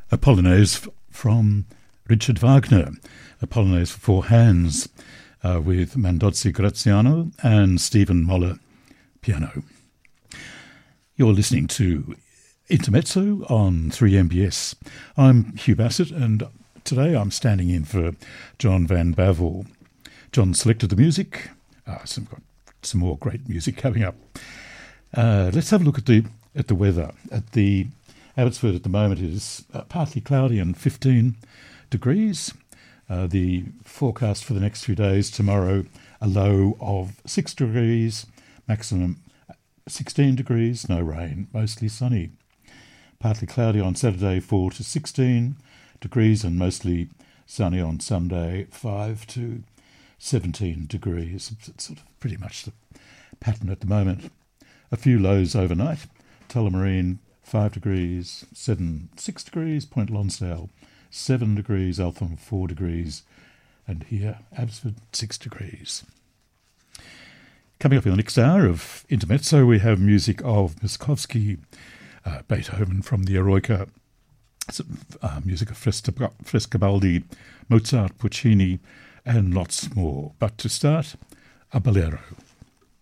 A Polonaise from Richard Wagner, a Polonaise for four hands with Mandozzi Graziano and Stephen Moller piano. You're listening to Intermezzo on 3MBS. I'm Hugh Bassett, and today I'm standing in for John Van Bavel. John selected the music. Some more great music coming up. Let's have a look at the weather. At the Abbotsford at the moment it is partly cloudy and 15 degrees. The forecast for the next few days: tomorrow a low of 6 degrees, maximum 16 degrees, no rain, mostly sunny. Partly cloudy on Saturday, 4 to 16 degrees, and mostly sunny on Sunday, 5 to 17 degrees. It's sort of pretty much the pattern at the moment. A few lows overnight. Tullamarine 5 degrees, 6 degrees, Point Lonsdale 7 degrees, Eltham 4 degrees, and here Abbotsford 6 degrees. Coming up in the next hour of Intermezzo, we have music of Miskovsky, Beethoven from the Eroica, music of Frescobaldi, Mozart, Puccini, and lots more. But to start, a bolero.